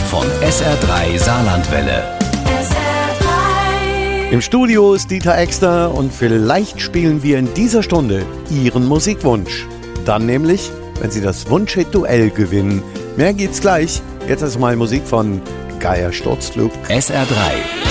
von SR3 Saarlandwelle. Im Studio ist Dieter Exter und vielleicht spielen wir in dieser Stunde Ihren Musikwunsch. Dann nämlich, wenn Sie das Wunsch-Hit-Duell gewinnen. Mehr geht's gleich. Jetzt erstmal Musik von Geier Sturzflug. SR3